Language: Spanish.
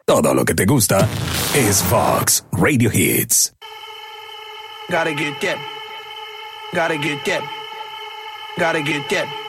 Todo lo que te gusta es Fox Radio Hits. Gotta get that. Gotta get that. Gotta get that.